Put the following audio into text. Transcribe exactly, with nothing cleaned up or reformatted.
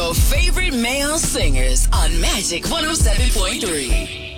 your favorite male singers on Magic one oh seven point three.